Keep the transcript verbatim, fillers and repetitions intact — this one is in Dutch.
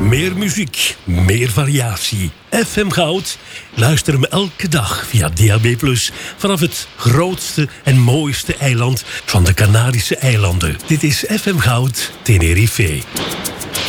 Meer muziek, meer variatie. F M Goud. Luister hem elke dag via D A B plus, vanaf het grootste en mooiste eiland van de Canarische eilanden. Dit is F M Goud Tenerife.